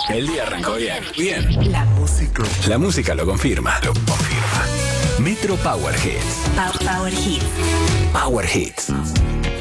El día arrancó bien. Bien. La música lo confirma. Metro Power Hits. Power Hits. Power Hits.